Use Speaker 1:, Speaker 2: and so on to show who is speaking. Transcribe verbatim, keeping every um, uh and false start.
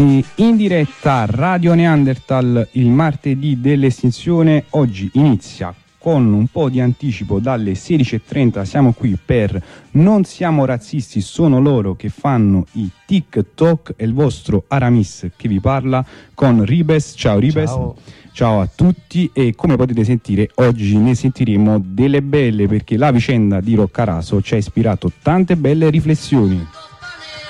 Speaker 1: In diretta Radio Neanderthal, il martedì dell'estinzione. Oggi inizia con un po' di anticipo dalle sedici e trenta. Siamo qui per Non siamo razzisti, sono loro che fanno i TikTok, e il vostro Aramis che vi parla con Ribes. Ciao Ribes.
Speaker 2: Ciao.
Speaker 1: Ciao a tutti, e come potete sentire oggi ne sentiremo delle belle, perché la vicenda di Roccaraso ci ha ispirato tante belle riflessioni.